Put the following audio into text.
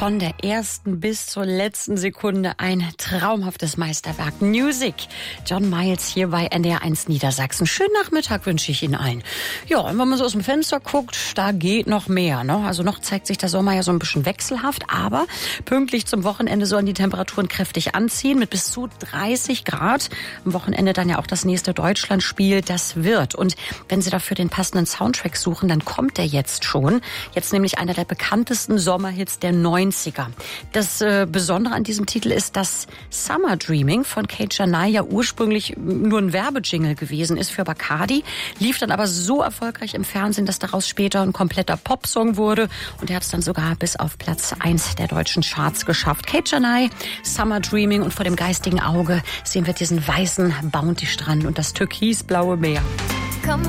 Von der ersten bis zur letzten Sekunde ein traumhaftes Meisterwerk. Music. John Miles hier bei NDR1 Niedersachsen. Schönen Nachmittag wünsche ich Ihnen allen. Ja, und wenn man so aus dem Fenster guckt, da geht noch mehr. Ne? Also noch zeigt sich der Sommer ja so ein bisschen wechselhaft, aber pünktlich zum Wochenende sollen die Temperaturen kräftig anziehen mit bis zu 30 Grad. Am Wochenende dann ja auch das nächste Deutschlandspiel. Das wird. Und wenn Sie dafür den passenden Soundtrack suchen, dann kommt der jetzt schon. Jetzt nämlich einer der bekanntesten Sommerhits der 90er. Das Besondere an diesem Titel ist, dass Summer Dreaming von Kate Janai ja ursprünglich nur ein Werbejingle gewesen ist für Bacardi, lief dann aber so erfolgreich im Fernsehen, dass daraus später ein kompletter Popsong wurde und er hat es dann sogar bis auf Platz 1 der deutschen Charts geschafft. Kate Janai, Summer Dreaming, und vor dem geistigen Auge sehen wir diesen weißen Bounty-Strand und das türkisblaue Meer. Come